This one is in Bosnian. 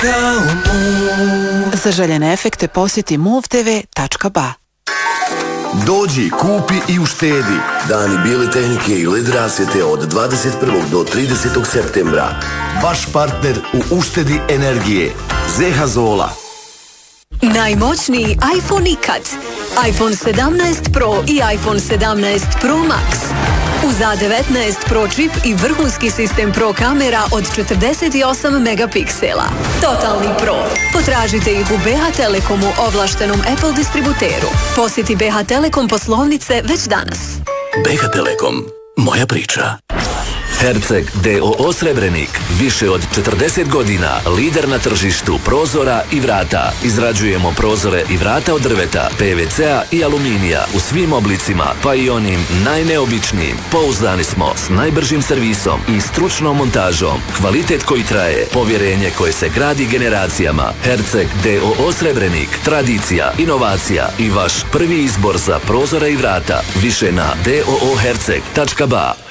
Za željene efekte posjeti movtv.ba. Dođi, kupi i uštedi. Dani bijele tehnike i LED rasvjete od 21. do 30. septembra. Vaš partner u uštedi energije. Zeha Zola. Najmoćniji iPhone ikad. iPhone 17 Pro i iPhone 17 Pro Max. Uz A19 Pro čip i vrhunski sistem Pro kamera od 48 megapiksela. Totalni Pro. Potražite ih u BH Telekomu, ovlaštenom Apple distributeru. Posjeti BH Telekom poslovnice već danas. BH Telekom. Moja priča. Herceg d.o.o. Srebrenik. Više od 40 godina lider na tržištu prozora i vrata. Izrađujemo prozore i vrata od drveta, PVC-a i aluminija u svim oblicima, pa i onim najneobičnijim. Pouzdani smo s najbržim servisom i stručnom montažom. Kvalitet koji traje, povjerenje koje se gradi generacijama. Herceg d.o.o. Srebrenik. Tradicija, inovacija i vaš prvi izbor za prozore i vrata. Više na dooherceg.ba.